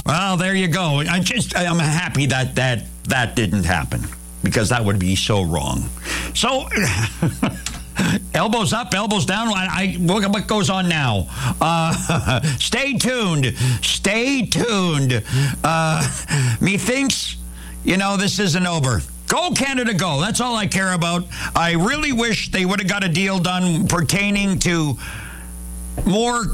Well, there you go. I'm happy that didn't happen, because that would be so wrong. So, elbows up, elbows down. What goes on now? Stay tuned. Stay tuned. Methinks, this isn't over. Go, Canada, go. That's all I care about. I really wish they would have got a deal done pertaining to more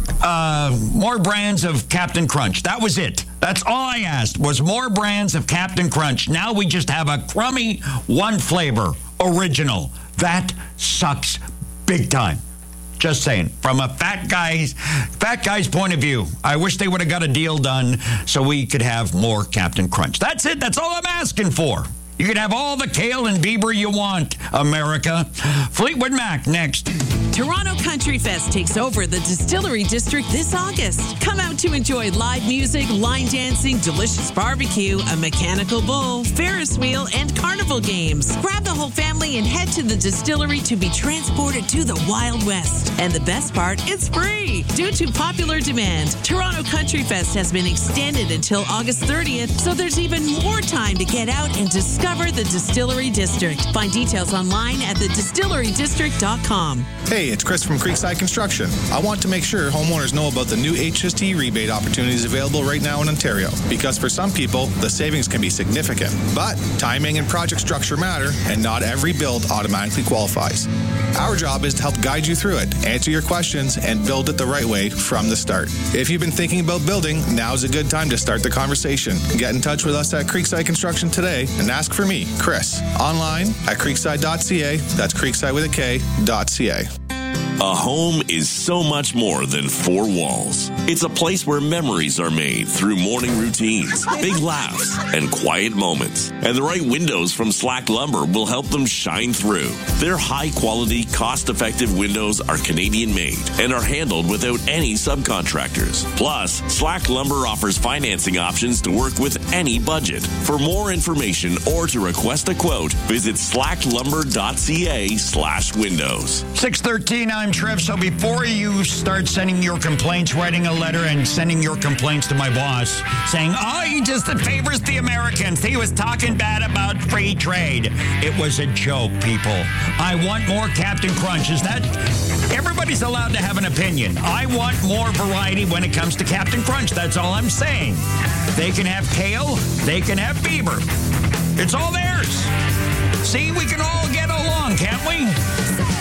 brands of Captain Crunch. That was it. That's all I asked, was more brands of Captain Crunch. Now we just have a crummy one flavor, original. That sucks big time. Just saying. From a fat guy's point of view, I wish they would have got a deal done so we could have more Captain Crunch. That's it. That's all I'm asking for. You can have all the kale and Bieber you want, America. Fleetwood Mac next. Toronto Country Fest takes over the Distillery District this August. Come out to enjoy live music, line dancing, delicious barbecue, a mechanical bull, Ferris wheel, and carnival games. Grab the whole family and head to the distillery to be transported to the Wild West. And the best part, it's free. Due to popular demand, Toronto Country Fest has been extended until August 30th, so there's even more time to get out and discover the Distillery District. Find details online at thedistillerydistrict.com. Hey, it's Chris from Creekside Construction. I want to make sure homeowners know about the new HST rebate opportunities available right now in Ontario, because for some people, the savings can be significant. But timing and project structure matter, and not every build automatically qualifies. Our job is to help guide you through it, answer your questions, and build it the right way from the start. If you've been thinking about building, now's a good time to start the conversation. Get in touch with us at Creekside Construction today and ask for me, Chris, online at creekside.ca. That's creekside with a K.ca. A home is so much more than four walls. It's a place where memories are made through morning routines, big laughs, and quiet moments. And the right windows from Slack Lumber will help them shine through. Their high-quality, cost-effective windows are Canadian-made and are handled without any subcontractors. Plus, Slack Lumber offers financing options to work with any budget. For more information or to request a quote, visit slacklumber.ca/windows. 6:13, I'm Trev. So before you start sending your complaints, writing a letter and sending your complaints to my boss saying, he just favors the Americans, he was talking bad about free trade. It was a joke, people. I want more Captain Crunch. Is that... Everybody's allowed to have an opinion. I want more variety when it comes to Captain Crunch. That's all I'm saying. They can have kale. They can have Bieber. It's all theirs. See, we can all get along, can't we?